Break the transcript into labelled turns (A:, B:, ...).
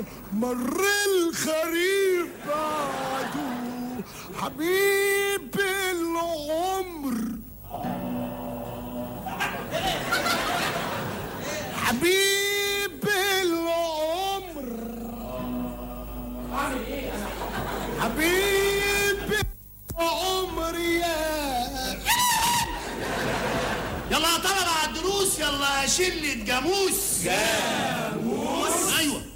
A: مر الخريف بعده حبيب العمر حبيب العمر حبيب العمر
B: يلا يا طلبة على الدروس، يلا يا شلة جاموس.
C: جاموس؟
B: ايوه